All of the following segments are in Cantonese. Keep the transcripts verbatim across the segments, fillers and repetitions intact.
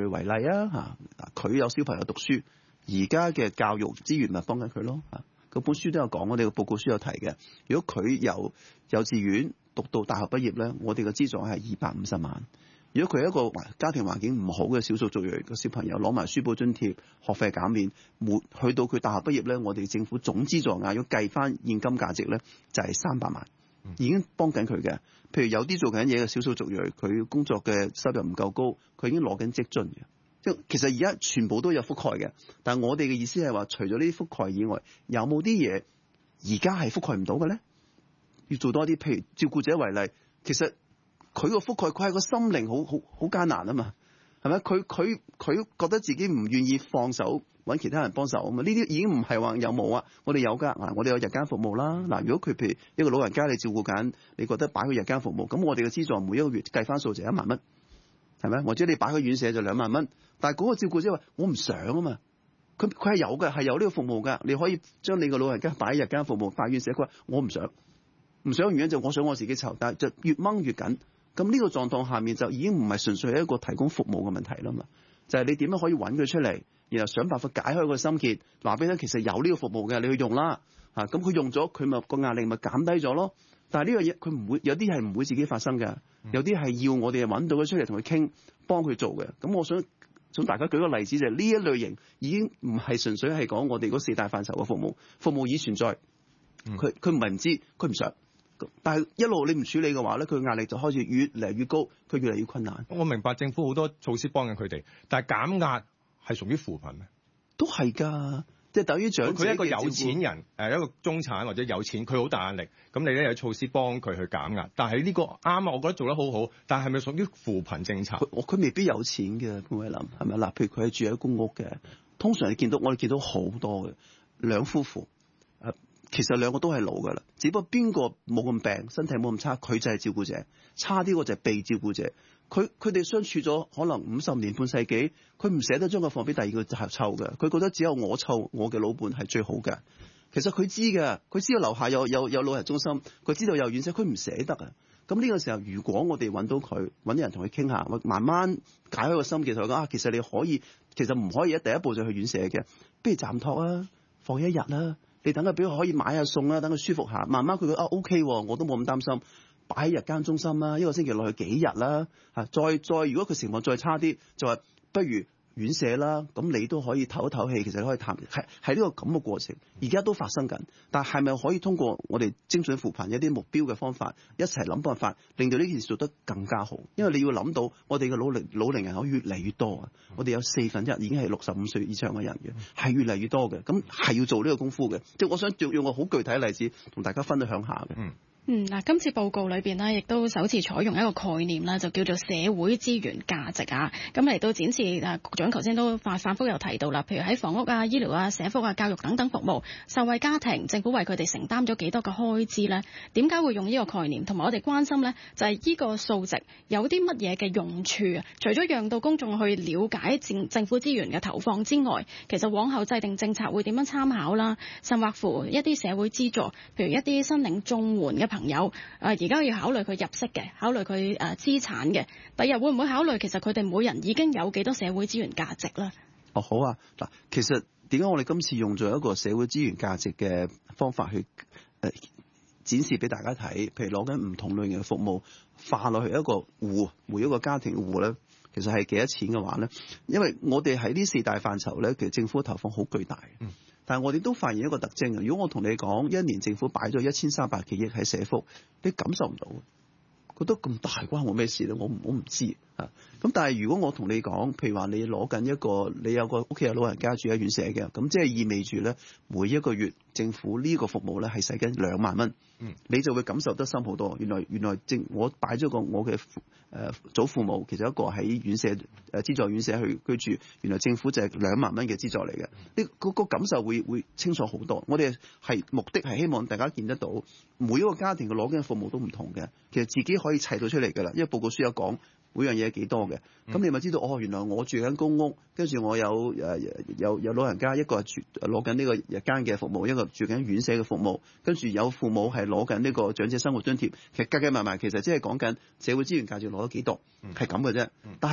為例啊嚇，佢有小朋友讀書，而家嘅教育資源咪幫緊佢咯嚇。嗰本書都有講，我哋嘅報告書有提嘅。如果佢由幼稚園讀到大學畢業咧，我哋嘅資助係二百五十萬。如果佢係一個家庭環境唔好嘅少數族裔嘅小朋友，攞埋書簿津貼、學費減免，沒去到佢大學畢業咧，我哋政府總資助額如果計翻現金價值咧，就係三百萬，已經幫緊佢嘅。譬如有啲做緊嘢嘅少數族裔，佢工作嘅收入唔夠高，佢已經攞緊積津嘅。即其實而家全部都有覆蓋嘅，但係我哋嘅意思係話，除咗呢啲覆蓋以外，有冇啲嘢而家係覆蓋唔到嘅咧？要做多啲，譬如照顧者為例，其實佢個覆蓋，佢係個心靈好好好艱難啊嘛，係咪？佢佢佢覺得自己唔願意放手揾其他人幫手啊嘛，呢啲已經唔係話有冇啊，我哋有㗎，嗱，我哋有日間服務啦。嗱，如果佢譬如一個老人家你照顧緊，你覺得擺佢日間服務，咁我哋嘅資助每一個月計翻數就一萬蚊，係咪？或者你擺佢院舍就兩萬蚊，但係嗰個照顧者話我唔想啊嘛，佢佢係有嘅，係有呢個服務㗎，你可以將你個老人家擺日間服務，擺院舍，佢話我唔想。唔想嘅原因就我想我自己籌，但係就越掹越緊。咁呢個狀況下面就已經唔係純粹係一個提供服務嘅問題啦嘛，就係、是、你點樣可以揾佢出嚟，然後想辦法解開個心結，話俾佢聽其實有呢個服務嘅，你去用啦嚇。咁、啊、佢用咗，佢咪個壓力咪減低咗咯。但係呢樣嘢佢唔會有啲係唔會自己發生嘅，有啲係要我哋揾到佢出嚟同佢傾，幫佢做嘅。咁我想想大家舉個例子就係、是、呢一類型已經唔係純粹係講我哋嗰四大範疇嘅服務，服務已存在，佢佢唔係唔知，佢唔想。但係一路你唔處理嘅話咧，佢壓力就開始越嚟越高，佢越嚟越困難。 我明白政府好多措施幫緊佢哋，但係減壓係屬於扶貧咩？ 都係㗎，即係等於長者。佢一個有錢人，誒一個中產或者有錢，佢好大壓力，咁你咧有措施幫佢去減壓。但係呢個啱啊，我覺得做得好好。但係咪屬於扶貧政策？ 佢佢未必有錢嘅，潘偉林係咪？嗱，譬如佢係住喺公屋嘅，通常你見到我哋見到好多嘅兩夫婦。其實兩個都係老㗎啦，只不過邊個冇咁病，身體冇咁差，佢就係照顧者。差啲個就係被照顧者。佢佢哋相處咗可能五十年半世紀，佢唔捨得將佢放俾第二個湊嘅。佢覺得只有我湊我嘅老伴係最好嘅。其實佢知嘅，佢知道樓下有有有老人中心，佢知道有院舍，佢唔捨得啊。咁呢個時候，如果我哋揾到佢，揾人同佢傾下，慢慢解開個心結，同佢講啊，其實你可以，其實唔可以一第一步就去院舍嘅，不如暫託啊，放一日啦。你等佢俾佢可以買下餸啦，等佢舒服下，慢慢佢覺得啊 OK， 我都冇咁擔心，擺喺日間中心啦，一個星期落去幾日啦，嚇，再再如果佢情況再差啲，就話不如院舍啦，咁你都可以唞一唞氣，其實你可以談係係呢個咁嘅過程，而家都發生緊，但係咪可以通過我哋精準扶貧一啲目標嘅方法，一齊諗辦法，令到呢件事做得更加好？因為你要諗到，我哋嘅老齡老齡人口越嚟越多啊，我哋有四分一已經係六十五歲以上嘅人嘅，係越嚟越多嘅，咁係要做呢個功夫嘅。即係我想用個好具體嘅例子同大家分享下嘅。嗯嗯嗱，今次報告裏邊呢，亦都首次採用一個概念啦，就叫做社會資源價值啊。咁嚟到展示誒，局長頭先都反反覆有提到啦，譬如喺房屋啊、醫療啊、社福啊、教育等等服務，受惠家庭，政府為佢哋承擔咗幾多嘅開支呢？點解會用呢個概念？同埋我哋關心呢，就係呢個數值有啲乜嘢嘅用處啊？除咗讓到公眾去了解政政府資源嘅投放之外，其實往後制定政策會點樣參考啦？甚或乎一啲社會資助，譬如一啲申領綜援嘅朋友，誒而家要考慮佢入息嘅，考慮佢誒資產嘅，第日會唔會考慮其實佢哋每人已經有幾多社會資源價值咧？ 哦，好啊，嗱，其實點解我哋今次用咗一個社會資源價值嘅方法去誒、呃、展示俾大家睇？譬如攞緊唔同類型嘅服務化落去一個戶，每一個家庭戶咧，其實係幾多錢嘅話咧？因為我哋喺呢四大範疇咧，其實政府投放好巨大。嗯。但係我哋都發現一個特徵啊！如果我同你講一年政府擺咗一千三百幾億喺社福，你感受唔到，覺得咁大關我咩事咧？我唔我唔知啊！咁但係如果我同你講，譬如話你攞緊一個，你有個屋企有老人家住喺院舍嘅，咁即係意味住咧，每一個月政府呢個服務咧係使緊兩萬蚊，嗯，你就會感受得深好多。原來原來正我擺咗個我嘅誒、呃、祖父母，其實一個喺院舍誒、呃、資助院舍去居住，原來政府就係兩萬蚊嘅資助嚟嘅，呢、那、嗰個感受會會清楚好多。我哋係目的係希望大家見得到，每一個家庭嘅攞緊嘅服務都唔同嘅，其實自己可以砌到出嚟㗎啦，因為報告書有講。每樣嘢幾多嘅，咁你咪知道哦？原來我住緊公屋，跟住我有誒、呃、有有老人家，一個係住攞緊呢個日間嘅服務，一個住緊院舍嘅服務，跟住有父母係攞緊呢個長者生活津貼。其實計計埋埋，其實即係講緊社會資源價值攞咗幾多，係咁嘅啫。但係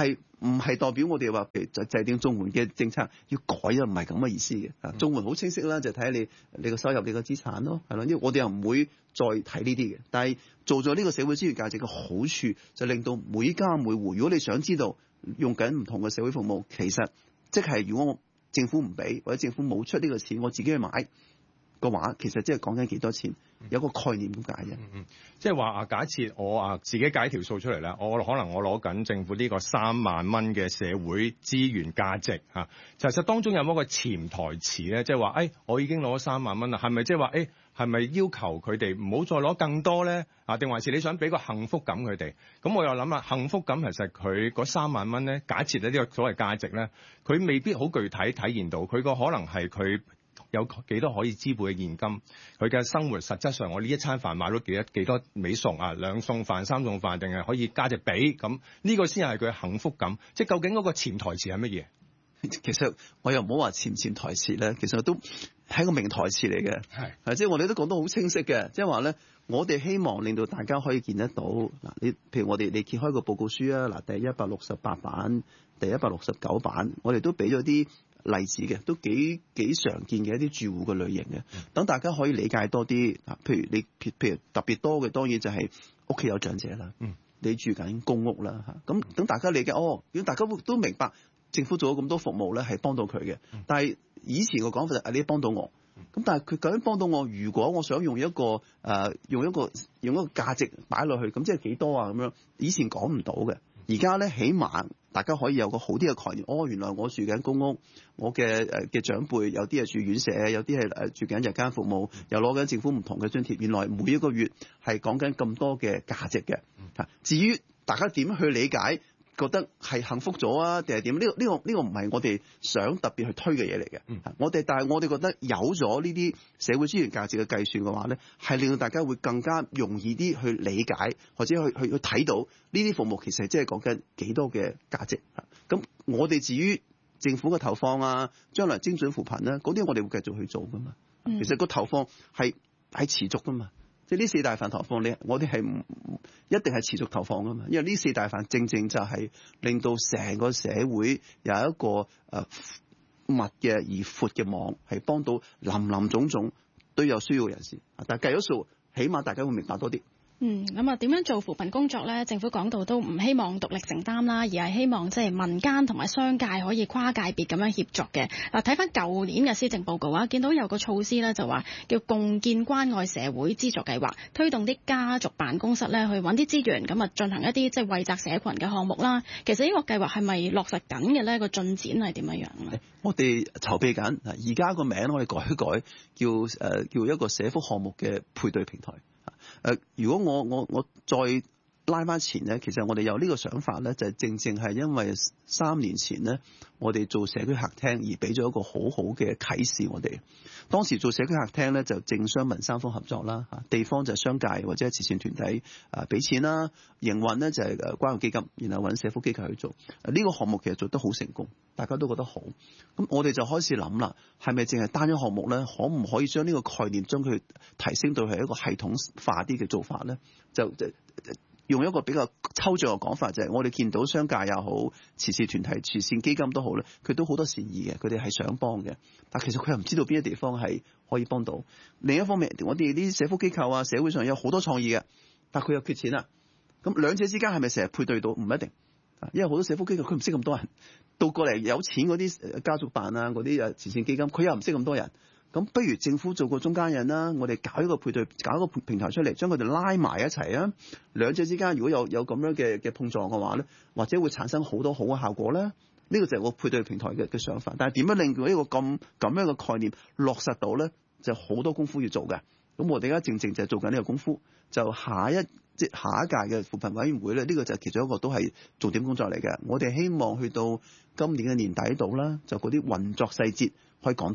唔係代表我哋話譬如就制定綜援嘅政策要改啊，唔係咁嘅意思嘅。啊，綜援好清晰啦，就睇下你你個收入、你個資產咯，係咯。因為我哋又唔會再睇呢啲嘅。但係做咗呢個社會資源價值嘅好處，就令到每家每戶，如果你想知道用緊唔同嘅社會服務，其實即係如果我政府唔俾或者政府冇出呢個錢，我自己去買嘅話，其實即係講緊幾多錢，有個概念咁解嘅。 嗯嗯，即係話啊，假設我啊自己計條數出嚟咧，我可能我攞緊政府呢個三萬蚊嘅社會資源價值嚇，其實當中有冇一個潛台詞咧？即係話誒，我已經攞咗三萬蚊啦，係咪即係話誒，係咪要求佢哋唔好再攞更多咧？啊，定還是你想俾個幸福感佢哋？咁我又諗啦，幸福感其實佢嗰三萬蚊咧，假設呢個所謂價值咧，佢未必好具體體現到，佢個可能係佢有幾多可以支付嘅現金，佢嘅生活實質上，我呢一餐飯買到幾多幾多味餸啊，兩餸飯、三餸飯，定係可以加隻髀咁？呢個先係佢嘅幸福感。即係究竟嗰個潛台詞係乜嘢？ 其實我又唔好話潛唔潛台詞咧，其實都係一個明台詞嚟嘅。係係，即係我哋都講得好清晰嘅，即係話咧，我哋希望令到大家可以見得到嗱，你譬如我哋你揭開個報告書啊，嗱，第一百六十八版、第一百六十九版，我哋都俾咗啲例子嘅，都幾幾常見嘅一啲住戶嘅類型嘅，等大家可以理解多啲。嗱，譬如你譬如特別多嘅，當然就係屋企有長者啦，嗯，你住緊公屋啦嚇，咁等大家理解哦，如果大家都明白政府做咗咁多服務咧，係幫到佢嘅。但係以前個講法就係你幫到我，咁但係佢究竟幫到我？如果我想用一個誒、呃、用一個用一個價值擺落去，咁即係幾多啊？咁樣以前講唔到嘅，而家咧起碼大家可以有個好啲嘅概念。哦，原來我住緊公屋，我嘅誒嘅長輩有啲係住院舍，有啲係誒住緊日間服務，又攞緊政府唔同嘅津貼。原來每一個月係講緊咁多嘅價值嘅。嚇，至於大家點去理解？覺得係幸福咗啊，定係點？呢個呢個呢個唔係我哋想特別去推嘅嘢嚟嘅。嗯、我哋但係我哋覺得有咗呢啲社會資源價值嘅計算嘅話咧，係令到大家會更加容易啲去理解，或者去去去睇到呢啲服務其實即係講緊幾多嘅價值。咁我哋至於政府嘅投放啊，將來精準扶貧咧，嗰啲我哋會繼續去做噶嘛。嗯、其實個投放係係持續噶嘛。即係呢四大範投放，你我哋係唔一定係持續投放噶嘛？因為呢四大範正正就係令到成個社會有一個誒、呃、密嘅而闊嘅網，係幫到林林總總都有需要嘅人士。但係計咗數，起碼大家會明白多啲。 嗯，咁啊點樣做扶貧工作咧？政府講到都唔希望獨力承擔啦，而係希望即係民間同埋商界可以跨界別咁樣協作嘅。嗱，睇翻舊年嘅施政報告啊，見到有個措施咧，就話叫共建關愛社會資助計劃，推動啲家族辦公室咧去揾啲資源，咁啊進行一啲即係惠澤社群嘅項目啦。其實呢個計劃係咪落實緊嘅咧？個進展係點樣樣咧？ 我哋籌備緊，而家個名我哋改一改，叫誒、呃、叫一個社福項目嘅配對平台。誒、呃，如果我我我再拉翻前咧，其實我哋有呢個想法咧，就係、正正係因為三年前咧，我哋做社區客廳而俾咗一個好好嘅啟示我哋。當時做社區客廳咧，就政商民三方合作啦，嚇地方就係商界或者慈善團體啊俾錢啦，營運咧就係誒關愛基金，然後揾社福機構去做。呢、啊呢個項目其實做得好成功，大家都覺得好。咁我哋就開始諗啦，係咪淨係單一項目咧？可唔可以將呢個概念將佢提升到係一個系統化啲嘅做法咧？就就用一個比較抽象嘅講法，就係、是、我哋見到商界又好，慈善團體、慈善基金都好咧，佢都好多善意嘅，佢哋係想幫嘅，但其實佢又唔知道邊啲地方係可以幫到。另一方面，我哋啲社福機構啊，社會上有好多創意嘅，但佢又缺錢啦。咁兩者之間係咪成日配對到？唔一定，因為好多社福機構佢唔識咁多人，到過嚟有錢嗰啲家族辦啊，嗰啲誒慈善基金，佢又唔識咁多人。咁不如政府做個中間人啦，我哋搞一個配對，搞一個平台出嚟，將佢哋拉埋一齊啊！兩者之間如果有有咁樣嘅嘅碰撞嘅話咧，或者會產生好多好嘅效果咧。呢、這個就係個配對平台嘅嘅想法。但係點樣令到呢個咁咁樣嘅概念落實到咧，就好多功夫要做嘅。咁我哋而家正正就係做緊呢個功夫，就下一即下一屆嘅扶貧委員會咧，呢、這個就係其中一個都係重點工作嚟嘅。我哋希望去到今年嘅年底度啦，就嗰啲運作細節可以講到啦。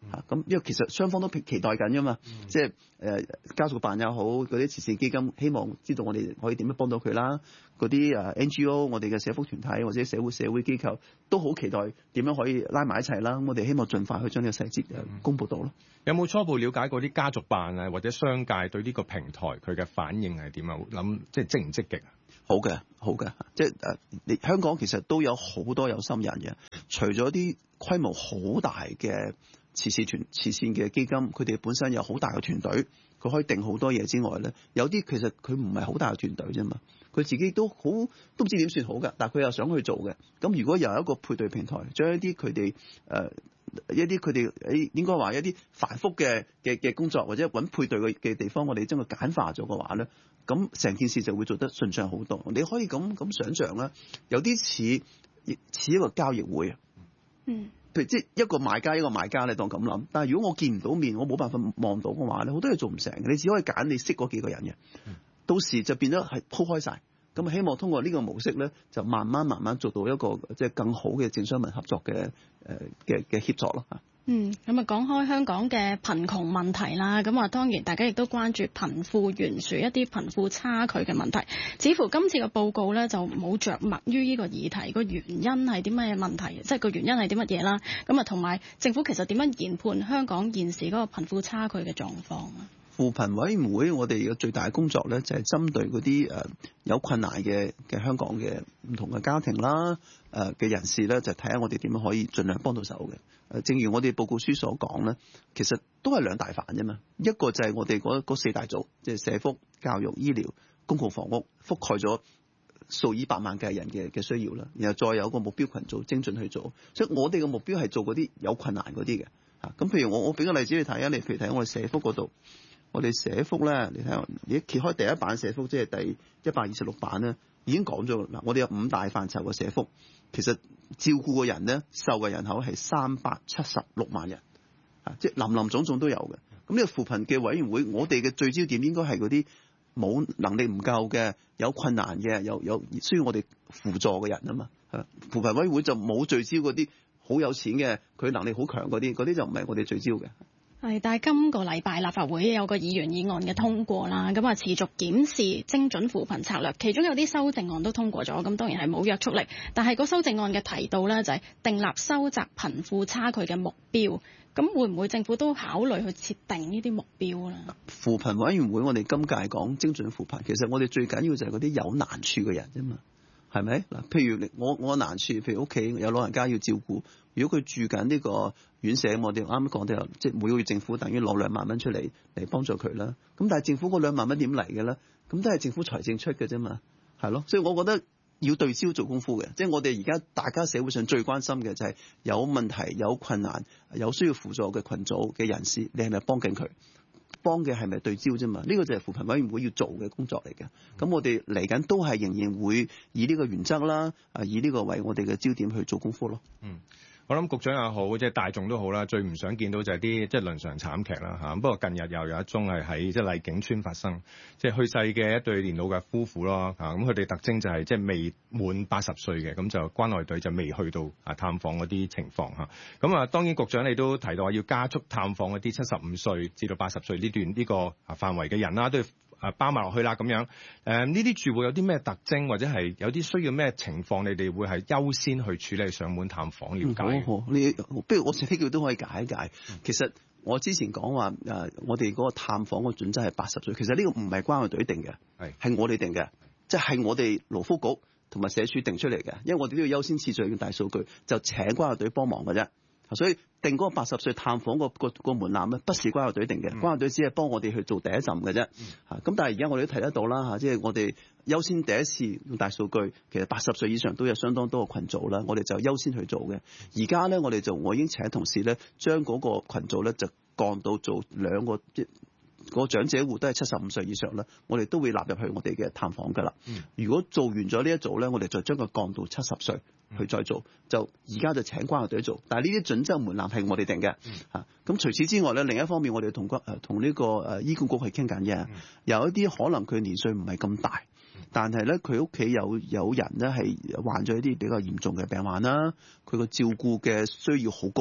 嚇。咁因為其實雙方都期待緊㗎嘛，嗯、即係誒家屬辦又好，嗰啲慈善基金希望知道我哋可以點樣幫到佢啦。嗰啲誒 N G O，我哋嘅社福團體或者社會社會機構都好期待點樣可以拉埋一齊啦。咁我哋希望盡快去將呢個細節誒公佈到咯。 有冇初步了解過啲家族辦啊或者商界對呢個平台佢嘅反應係點啊？諗即係積唔積極啊？ 好嘅，好嘅，即係誒，你香港其實都有好多有心人嘅，除咗啲規模好大嘅慈善團、慈善嘅基金，佢哋本身有好大嘅團隊，佢可以定好多嘢之外咧，有啲其實佢唔係好大嘅團隊啫嘛，佢自己都好都唔知點算好㗎，但係佢又想去做嘅。咁如果有一個配對平台，將一啲佢哋誒一啲佢哋誒應該話一啲繁複嘅嘅嘅工作或者揾配對嘅嘅地方，我哋將佢簡化咗嘅話咧，咁成件事就會做得順暢好多。你可以咁咁想像啦，有啲似似一個交易會啊。嗯。譬如即係一個買家一個賣家，你當咁諗。但係如果我見唔到面，我冇辦法望到嘅話咧，好多嘢做唔成嘅。你只可以揀你識嗰幾個人嘅，到時就變咗係鋪開晒。咁希望通過呢個模式咧，就慢慢慢慢做到一個即係更好嘅政商民合作嘅誒嘅嘅協作咯嚇。 嗯，咁啊講開香港嘅貧窮問題啦，咁啊當然大家亦都關注貧富懸殊一啲貧富差距嘅問題。似乎今次嘅報告咧就冇着墨於呢個議題，個原因係啲乜嘢問題，即係個原因係啲乜嘢啦。咁啊同埋政府其實點樣研判香港現時嗰個貧富差距嘅狀況啊？ 扶貧委員會我哋嘅最大嘅工作咧，就係針對嗰啲誒有困難嘅嘅香港嘅唔同嘅家庭啦，誒嘅人士咧，就睇下我哋點樣可以盡量幫到手嘅。誒，正如我哋報告書所講咧，其實都係兩大範啫嘛。一個就係我哋嗰嗰四大組，即係社福、教育、醫療、公共房屋，覆蓋咗數以百萬計人嘅嘅需要啦。然後再有個目標群組精準去做，所以我哋嘅目標係做嗰啲有困難嗰啲嘅。嚇，咁譬如我我俾個例子你睇啊，你譬如睇我哋社福嗰度。我哋社福咧，你睇下，你揭開第一版社福，即係第一百二十六版咧，已經講咗嗱，我哋有五大範疇嘅社福，其實照顧嘅人咧，受嘅人口係三百七十六萬人，啊，即係林林總總都有嘅。咁呢個扶貧嘅委員會，我哋嘅聚焦點應該係嗰啲冇能力唔夠嘅、有困難嘅、有有需要我哋輔助嘅人啊嘛。係扶貧委員會就冇聚焦嗰啲好有錢嘅，佢能力好強嗰啲，嗰啲就唔係我哋聚焦嘅。係， 但係今個禮拜立法會有個議員議案嘅通過啦，咁啊持續檢視精準扶貧策略，其中有啲修正案都通過咗，咁當然係冇約束力，但係個修正案嘅提到咧就係訂立收窄貧富差距嘅目標，咁會唔會政府都考慮去設定呢啲目標咧？ 扶貧委員會我哋今屆講精準扶貧，其實我哋最緊要就係嗰啲有難處嘅人啫嘛。係咪嗱？譬如我我難處，譬如屋企有老人家要照顧，如果佢住緊呢個院舍，我哋啱啱講都有，即係每個月政府等於攞兩萬蚊出嚟嚟幫助佢啦。咁但係政府嗰兩萬蚊點嚟嘅咧？咁都係政府財政出嘅啫嘛，係咯。所以我覺得要對焦做功夫嘅，即係我哋而家大家社會上最關心嘅就係有問題、有困難、有需要輔助嘅群組嘅人士，你係咪幫緊佢？幫嘅係咪對焦啫嘛？呢個就係扶貧委員會要做嘅工作嚟嘅。咁我哋嚟緊都係仍然會以呢個原則啦，啊以呢個為我哋嘅焦點去做功夫咯。嗯。 我諗局長也好，即係大眾都好啦，最唔想見到就係啲即係倫常慘劇啦嚇。不過近日又有一宗係喺即係麗景村發生，即係去世嘅一對年老嘅夫婦咯嚇。咁佢哋特徵就係即係未滿八十歲嘅，咁就關愛隊就未去到啊探訪嗰啲情況嚇。咁啊當然局長你都提到話要加速探訪嗰啲七十五歲至到八十歲呢段呢個啊範圍嘅人啦，都要啊包埋落去啦咁樣。誒呢啲住戶有啲咩特徵，或者係有啲需要咩情況，你哋會係優先去處理上門探訪了解？ 好好，你不如我自己叫都可以解一解。其實我之前講話誒，我哋嗰個探訪個準則係八十歲，其實呢個唔係關愛隊定嘅，係係我哋定嘅，即係我哋勞福局同埋社署定出嚟嘅，因為我哋都要優先次序嘅大數據，就請關愛隊幫忙嘅啫。所以定嗰個八十歲探訪個個個門檻咧，不是關愛隊定嘅，關愛隊只係幫我哋去做第一陣嘅啫。嚇、嗯，咁但係而家我哋都睇得到啦嚇，即係我哋優先第一次用大數據，其實八十歲以上都有相當多個群組啦，我哋就優先去做嘅。而家咧，我哋就我已經請同事咧，將嗰個群組咧就降到做兩個即。個長者戶都係七十五歲以上啦，我哋都會納入去我哋嘅探訪㗎啦。嗯、如果做完咗呢一組咧，我哋就將佢降到七十歲去再做。就而家就請關愛隊做，但係呢啲準則門檻係我哋定嘅嚇。咁、嗯啊、除此之外咧，另一方面我哋同誒同呢個誒醫管局去傾緊嘅，嗯、有一啲可能佢年歲唔係咁大，但係咧佢屋企有有人咧係患咗一啲比較嚴重嘅病患啦，佢個照顧嘅需要好高。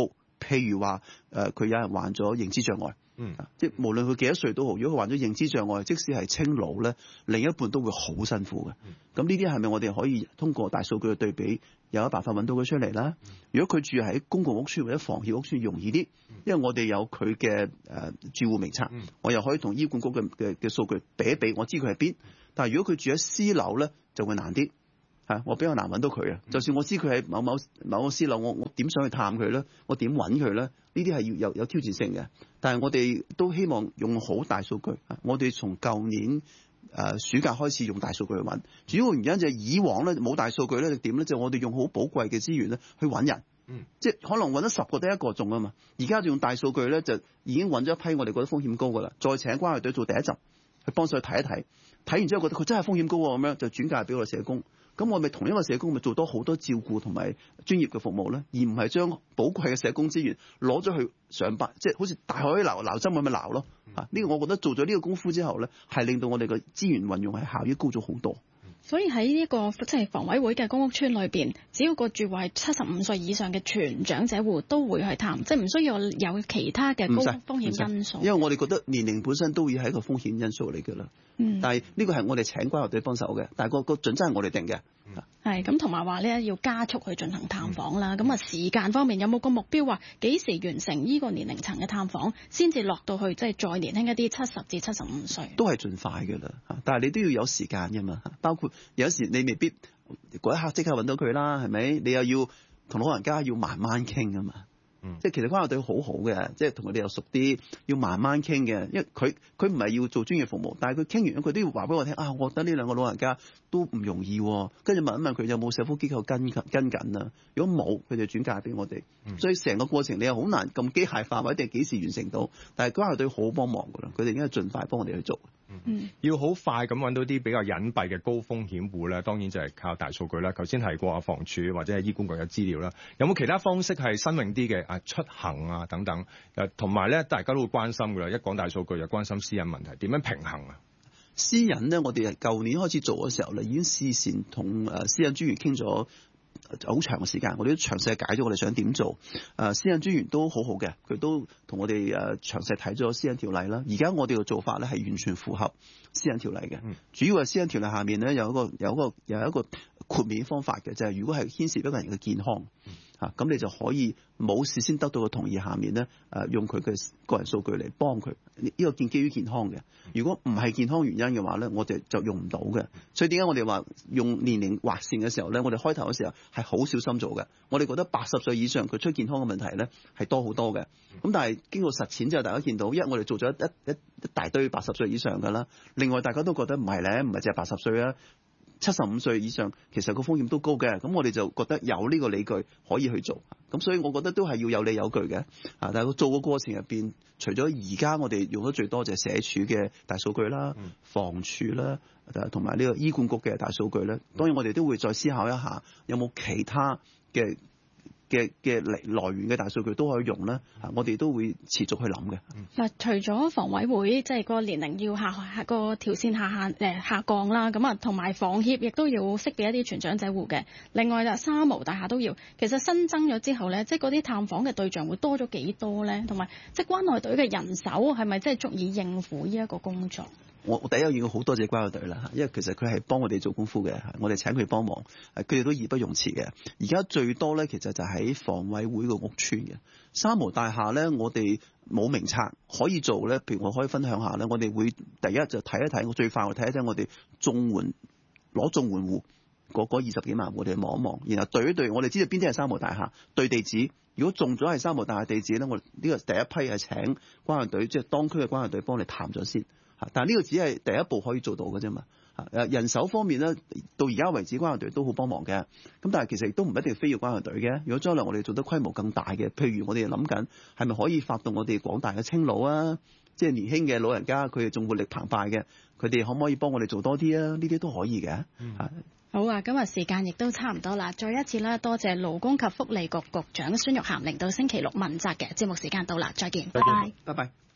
譬如話誒佢有人患咗認知障礙。 嗯， 即係無論佢幾多歲都好，如果佢患咗認知障礙，即使係青老咧，另一半都會好辛苦嘅。咁呢啲係咪我哋可以通過大數據嘅對比，有一辦法揾到佢出嚟啦？如果佢住喺公共屋邨或者房協屋邨容易啲，因為我哋有佢嘅誒住戶名冊，我又可以同醫管局嘅嘅嘅數據比一比，我知佢係邊。但係如果佢住喺私樓咧，就會難啲。係，我比較難揾到佢啊！就算我知佢喺某某某個私樓，我我點想去探佢咧？我點揾佢咧？呢啲係要有有挑戰性嘅。但係我哋都希望用好大數據。我哋從舊年誒、呃、暑假開始用大數據去揾，主要原因就係以往咧冇大數據咧，就點咧？就係、我哋用好寶貴嘅資源咧去揾人。嗯，即係可能揾咗十個得一個中啊嘛。而家就用大數據咧，就已經揾咗一批我哋覺得風險高噶啦，再請關愛隊做第一集，去幫手去睇一睇。睇完之後覺得佢真係風險高喎，咁樣就轉介俾我哋社工。咁我咪同一個社工咪做多好多照顧同埋專業嘅服務咧，而唔係將寶貴嘅社工資源攞咗去上班，即係好似大海撈撈針咁樣撈咯。啊，呢個我覺得做咗呢個功夫之後咧，係令到我哋嘅資源運用係效益高咗好多。 所以喺呢個即係房委會嘅公屋邨裏邊，只要個住戶係七十五歲以上嘅全長者戶都會去探，即係唔需要有其他嘅高風險因素。 因為我哋覺得年齡本身都會係一個風險因素嚟㗎啦。嗯，但係呢個係我哋請關愛隊幫手嘅，但係個個準則係我哋定嘅。 係咁，同埋話咧要加速去進行探訪啦。咁啊時間方面有冇個目標話幾時完成呢個年齡層嘅探訪，先至落到去即係再年輕一啲七十至七十五歲？都係盡快㗎啦，但係你都要有時間㗎嘛。包括有時你未必嗰一刻即刻揾到佢啦，係咪？你又要同老人家要慢慢傾啊嘛。嗯、即係其實關愛隊好好嘅，即係同佢哋又熟啲，要慢慢傾嘅。因為佢佢唔係要做專業服務，但係佢傾完佢都要話俾我聽啊，我覺得呢兩個老人家都唔容易、啊。跟住問一問佢有冇社福機構跟跟緊啊？如果冇，佢就轉介俾我哋。嗯、所以成個過程你又好難咁機械化，或者幾時完成到。但係關愛隊好幫忙㗎啦，佢哋應該盡快幫我哋去做。 嗯，要好快咁揾到啲比較隱蔽嘅高風險戶咧，當然就係靠大數據啦。頭先提過啊，房署或者係醫管局嘅資料啦，有冇其他方式係新穎啲嘅啊？出行啊等等，誒同埋咧，大家都會關心㗎啦。一講大數據就關心私隱問題，點樣平衡啊？ 私隱咧，我哋係舊年開始做嘅時候咧，已經事先同誒私隱專員傾咗好長嘅時間，我哋都詳細解咗我哋想點做。誒私隱專員都好好嘅，佢都同我哋誒詳細睇咗私隱條例啦。而家我哋嘅做法咧係完全符合私隱條例嘅。嗯、主要係私隱條例下面咧有一個有一個有一個豁免方法嘅，就係、是、如果係牽涉一個人嘅健康。嗯啊，咁你就可以冇事先得到嘅同意下面咧，誒、呃、用佢嘅個人數據嚟幫佢，呢、這個建基於健康嘅。如果唔係健康原因嘅話咧，我哋就用唔到嘅。所以點解我哋話用年齡劃線嘅時候咧，我哋開頭嘅時候係好小心做嘅。我哋覺得八十歲以上佢出健康嘅問題咧係多好多嘅。咁但係經過實踐之後，大家見到，一我哋做咗一一一大堆八十歲以上㗎啦。另外大家都覺得唔係咧，唔係淨係八十歲啊。七十五歲以上其實個風險都高嘅，咁我哋就覺得有呢個理據可以去做，咁所以我覺得都係要有理有據嘅，啊！但係做個過程入邊，除咗而家我哋用得最多就係社署嘅大數據啦、嗯、房署啦，同埋呢個醫管局嘅大數據咧，當然我哋都會再思考一下，有冇其他嘅嘅嘅來來源嘅大數據都可以用咧，啊！我哋都會持續去諗嘅。嗱、嗯， 除咗房委會即係個年齡要下下個條線下限誒下降啦，咁啊同埋房協亦都要識別一啲全長者戶嘅。另外就三無大廈都要。其實新增咗之後咧，即係嗰啲探訪嘅對象會多咗幾多咧？同埋即係關愛隊嘅人手係咪即係足以應付呢一個工作？ 我我第一要好多謝關愛隊啦，因為其實佢係幫我哋做功夫嘅，我哋請佢幫忙，誒佢哋都義不容辭嘅。而家最多咧，其實就喺房委會個屋邨嘅三無大廈咧，我哋冇名冊可以做咧。譬如我可以分享下咧，我哋會第一就睇一睇，我最快我睇一睇我哋綜援攞綜援戶嗰嗰二十幾萬，我哋望一望，然後對一對，我哋知道邊啲係三無大廈，對地址。如果中咗係三無大廈地址咧，我呢個第一批係請關愛隊，即係當區嘅關愛隊幫你談咗先。但係呢個只係第一步可以做到嘅啫嘛。誒人手方面咧，到而家為止關愛隊都好幫忙嘅。咁但係其實亦都唔一定非要關愛隊嘅。如果將來我哋做得規模更大嘅，譬如我哋諗緊係咪可以發動我哋廣大嘅青老啊，即係年輕嘅老人家，佢哋仲活力澎湃嘅，佢哋可唔可以幫我哋做多啲啊？呢啲都可以嘅。嗯、 好啊，今日時間亦都差唔多啦。再一次啦，多謝勞工及福利局局長孫玉菡，嚟到星期六問責嘅節目時間到啦，再見，拜拜， 拜拜。